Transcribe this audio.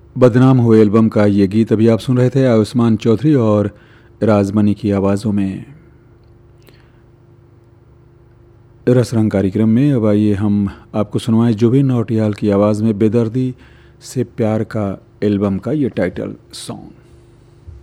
बदनाम हुए एल्बम का ये गीत अभी आप सुन रहे थे आयुष्मान चौधरी और राजमनी की आवाज़ों में। रसरंग कार्यक्रम में अब आइए हम आपको सुनवाएं जुबिन नौटियाल की आवाज़ में बेदर्दी से प्यार का एल्बम का ये टाइटल सॉन्ग।